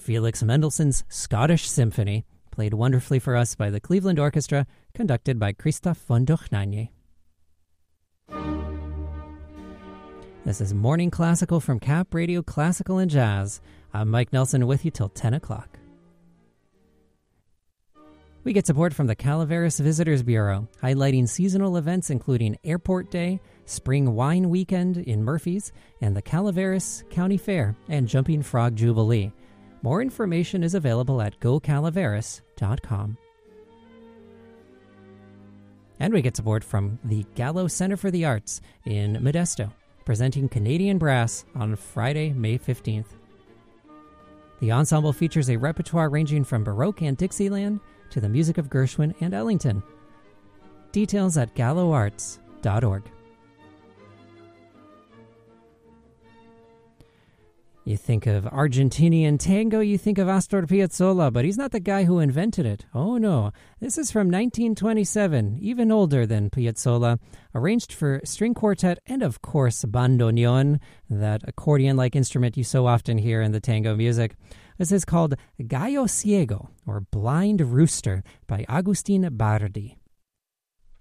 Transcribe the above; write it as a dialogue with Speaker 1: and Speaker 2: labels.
Speaker 1: Felix Mendelssohn's Scottish Symphony, played wonderfully for us by the Cleveland Orchestra, conducted by Christoph von Dohnanyi. This is Morning Classical from Cap Radio Classical and Jazz. I'm Mike Nelson with you till 10 o'clock. We get support from the Calaveras Visitors Bureau, highlighting seasonal events including Airport Day, Spring Wine Weekend in Murphy's, and the Calaveras County Fair and Jumping Frog Jubilee. More information is available at gocalaveras.com. And we get support from the Gallo Center for the Arts in Modesto, presenting Canadian Brass on Friday, May 15th. The ensemble features a repertoire ranging from Baroque and Dixieland to the music of Gershwin and Ellington. Details at galloarts.org. You think of Argentinian tango, you think of Astor Piazzolla, but he's not the guy who invented it. Oh no, this is from 1927, even older than Piazzolla, arranged for string quartet and of course bandoneon, that accordion-like instrument you so often hear in the tango music. This is called Gallo Ciego, or Blind Rooster, by Agustin Bardi.